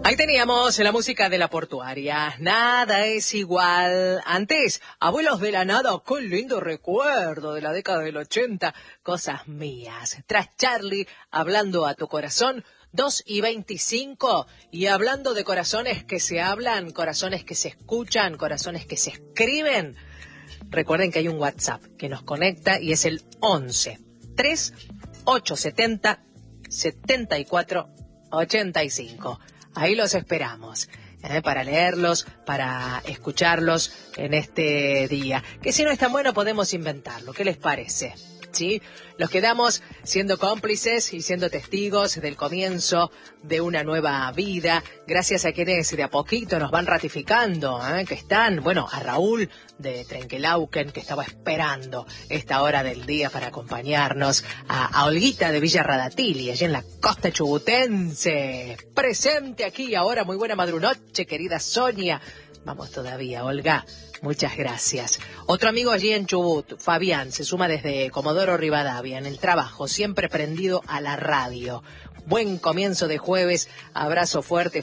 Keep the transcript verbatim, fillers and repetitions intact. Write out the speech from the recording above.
Ahí teníamos la música de la portuaria. Nada es igual. Antes, Abuelos de la Nada, qué lindo recuerdo de la década del ochenta. Cosas mías. Tras Charlie, hablando a tu corazón, dos y veinticinco. Y hablando de corazones que se hablan, corazones que se escuchan, corazones que se escriben. Recuerden que hay un WhatsApp que nos conecta y es el once, tres, ochocientos setenta, setenta y cuatro, ochenta y cinco. Ahí los esperamos, ¿eh? Para leerlos, para escucharlos en este día. Que si no es tan bueno podemos inventarlo. ¿Qué les parece? ¿Sí? Los quedamos siendo cómplices y siendo testigos del comienzo de una nueva vida, gracias a quienes de a poquito nos van ratificando, ¿eh? Que están, bueno, a Raúl de Trenquelauquen, que estaba esperando esta hora del día para acompañarnos, a, a Olguita de Villa Radatili, allí en la costa chubutense, presente aquí ahora. Muy buena madrunoche, querida Sonia. Vamos todavía, Olga. Muchas gracias. Otro amigo allí en Chubut, Fabián, se suma desde Comodoro Rivadavia, en el trabajo, siempre prendido a la radio. Buen comienzo de jueves, abrazo fuerte.